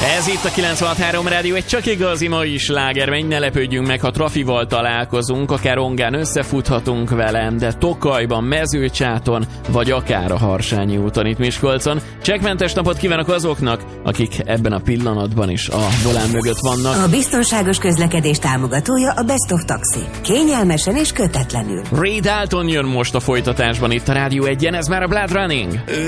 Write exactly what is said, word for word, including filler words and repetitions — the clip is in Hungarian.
Ez itt a kilencvenhat három Rádió, egy csak igazi mai sláger, ne lepődjünk meg, ha Trafival találkozunk, akár Ongán összefuthatunk velem, de Tokajban, Mezőcsáton, vagy akár a Harsányi úton itt Miskolcon. Csekkmentes napot kívánok azoknak, akik ebben a pillanatban is a volán mögött vannak. A biztonságos közlekedés támogatója a Best of Taxi. Kényelmesen és kötetlenül. Ray Dalton jön most a folytatásban itt a Rádió egyen, ez már a Blood Running.